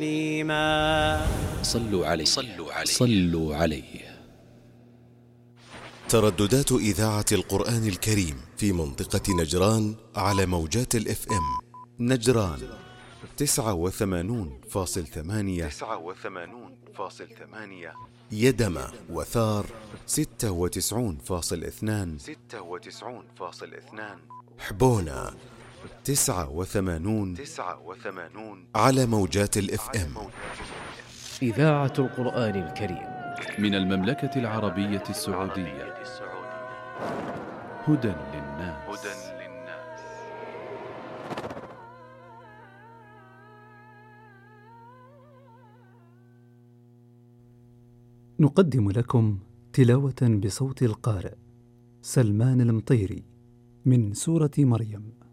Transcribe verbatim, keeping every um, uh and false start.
صلوا عليه صلوا عليه صلوا عليه. ترددات إذاعة القرآن الكريم في منطقة نجران على موجات الاف ام. نجران تسعة وثمانون فاصل ثمانية تسعة وثمانون فاصل ثمانية، يدمى وثار ستة وتسعون فاصل اثنان ستة وتسعون فاصل اثنان، حبونا تسعة وثمانون تسعة وثمانون على موجات الاف ام. إذاعة القرآن الكريم من المملكة العربية السعودية، هدى للناس. نقدم لكم تلاوة بصوت القارئ سلمان المطيري من سورة مريم.